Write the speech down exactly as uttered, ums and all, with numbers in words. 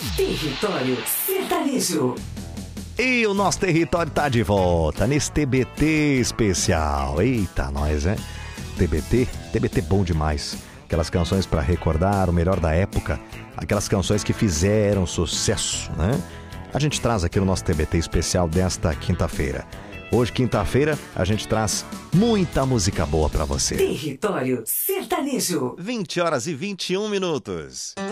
Território Sertanejo. E o nosso território tá de volta nesse T B T especial. Eita, nós, né? T B T, T B T bom demais. Aquelas canções pra recordar o melhor da época, aquelas canções que fizeram sucesso, né? A gente traz aqui no nosso T B T especial desta quinta-feira. Hoje, quinta-feira, a gente traz muita música boa pra você. Território Sertanejo. vinte horas e vinte e um minutos.